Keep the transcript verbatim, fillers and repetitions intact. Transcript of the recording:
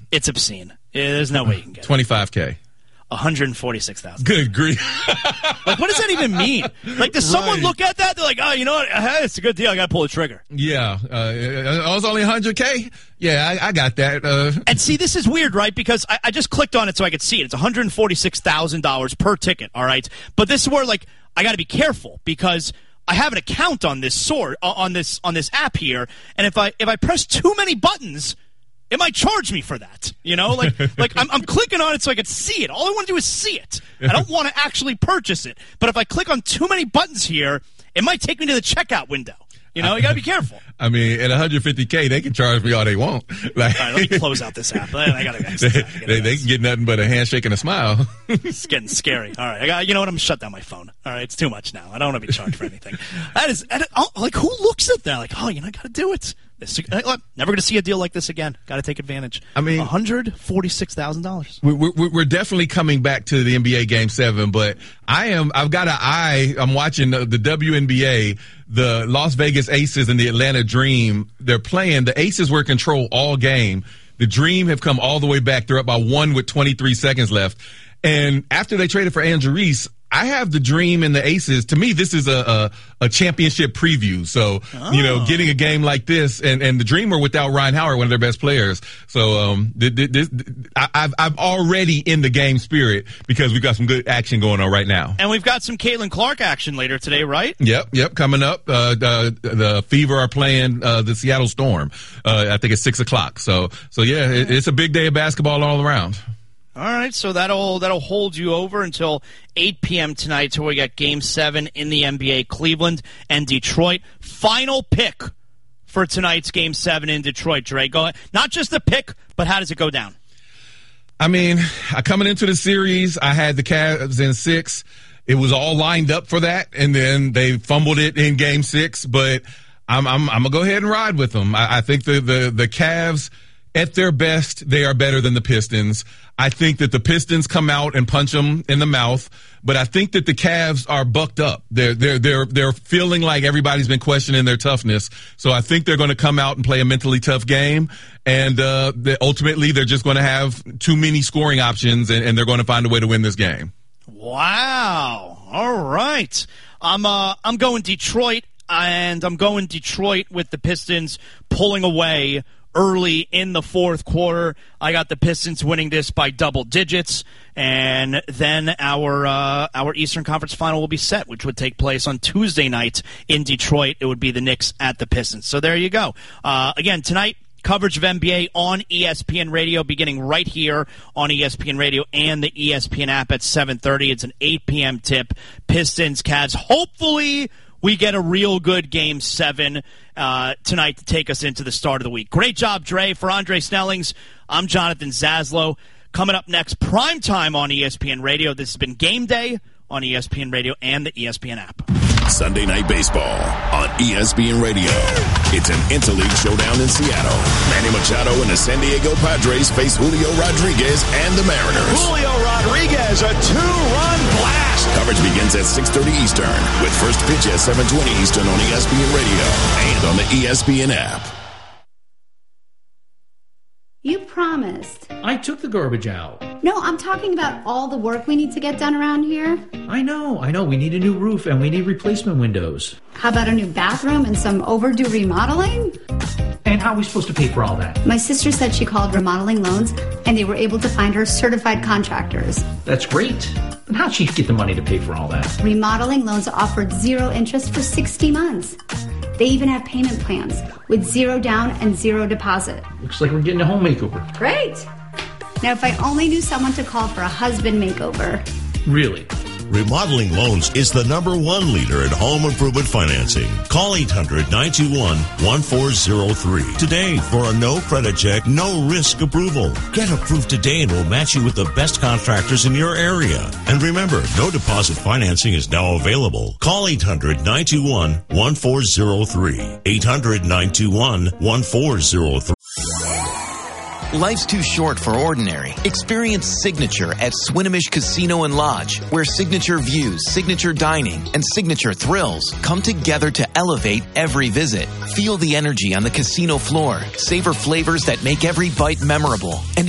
It's obscene. There's no way you can get it. twenty-five K. one hundred forty-six thousand. Good grief. Like, what does that even mean? Like, does someone Right. look at that? They're like, oh, you know what? Uh, it's a good deal. I got to pull the trigger. Yeah. Uh, it was only one hundred K? Yeah, I, I got that. Uh, And see, this is weird, right? Because I, I just clicked on it so I could see it. It's one hundred forty-six thousand dollars per ticket, all right? But this is where, like, I got to be careful because I have an account on this sort, uh, on this on this app here, and if I if I press too many buttons, it might charge me for that, you know? Like, like I'm, I'm clicking on it so I can see it. All I want to do is see it. I don't want to actually purchase it. But if I click on too many buttons here, it might take me to the checkout window. You know, you got to be careful. I mean, at one hundred fifty K, they can charge me all they want. Like, All right, let me close out this app. I got to they, they, they can get nothing but a handshake and a smile. It's getting scary. All right, I got. You know what? I'm gonna shut down my phone. All right, it's too much now. I don't want to be charged for anything. That is, that is oh, like, who looks at that? Like, oh, you know, I got to do it. This, uh, never gonna see a deal like this again. Got to take advantage. I mean, one hundred forty-six thousand dollars. We're, we're, we're definitely coming back to the N B A Game Seven, but I am. I've got an eye. I'm watching the, the W N B A. The Las Vegas Aces and the Atlanta Dream. They're playing. The Aces were in control all game. The Dream have come all the way back. They're up by one with twenty-three seconds left. And after they traded for Andrew Reese, I have the Dream and the Aces. To me, this is a a, a championship preview. So, oh. you know, getting a game like this, and, and the Dream were without Ryan Howard, one of their best players. So, um, th- th- this, I, I've, I'm already in the game spirit because we've got some good action going on right now. And we've got some Caitlin Clark action later today, right? Yep, yep, coming up. Uh, the, the Fever are playing uh, the Seattle Storm. Uh, I think it's six o'clock. So, so yeah, it, it's a big day of basketball all around. All right, so that'll that'll hold you over until eight p.m. tonight till we got Game seven in the N B A, Cleveland and Detroit. Final pick for tonight's Game seven in Detroit, Dre. Go ahead. Not just the pick, but how does it go down? I mean, coming into the series, I had the Cavs in six. It was all lined up for that, and then they fumbled it in Game six. But I'm I'm, I'm going to go ahead and ride with them. I, I think the, the, the Cavs, at their best, they are better than the Pistons. I think that the Pistons come out and punch them in the mouth, but I think that the Cavs are bucked up. They're they're they're they're feeling like everybody's been questioning their toughness. So I think they're going to come out and play a mentally tough game, and uh, they, ultimately they're just going to have too many scoring options, and, and they're going to find a way to win this game. Wow! All right, I'm uh I'm going Detroit, and I'm going Detroit with the Pistons pulling away early in the fourth quarter. I got the Pistons winning this by double digits, and then our uh, our Eastern Conference final will be set, which would take place on Tuesday night in Detroit. It would be the Knicks at the Pistons. So there you go. Uh, again, tonight, coverage of N B A on E S P N Radio, beginning right here on E S P N Radio and the E S P N app at seven thirty. It's an eight p.m. tip. Pistons, Cavs. Hopefully we get a real good Game seven uh, tonight to take us into the start of the week. Great job, Dre. For Andre Snellings, I'm Jonathan Zaslow. Coming up next, primetime on E S P N Radio. This has been Game Day on E S P N Radio and the E S P N app. Sunday Night Baseball on E S P N Radio. It's an interleague showdown in Seattle. Manny Machado and the San Diego Padres face Julio Rodriguez and the Mariners. Julio Rodriguez, a two-run blast. Coverage begins at six thirty Eastern with first pitch at seven twenty Eastern on E S P N Radio and on the E S P N app. You promised. I took the garbage out. No, I'm talking about all the work we need to get done around here. I know, I know. We need a new roof and we need replacement windows. How about a new bathroom and some overdue remodeling? And how are we supposed to pay for all that? My sister said she called Remodeling Loans and they were able to find her certified contractors. That's great. And how'd she get the money to pay for all that? Remodeling Loans offered zero interest for sixty months. They even have payment plans with zero down and zero deposit. Looks like we're getting a home makeover. Great. Now, if I only knew someone to call for a husband makeover. Really? Remodeling Loans is the number one leader in home improvement financing. Call eight hundred, nine two one, one four zero three today for a no credit check, no risk approval. Get approved today and we'll match you with the best contractors in your area. And remember, no deposit financing is now available. Call eight hundred, nine two one, one four zero three. eight hundred, nine two one, one four zero three. Life's too short for ordinary. Experience Signature at Swinomish Casino and Lodge, where signature views, signature dining, and signature thrills come together to elevate every visit. Feel the energy on the casino floor, savor flavors that make every bite memorable, and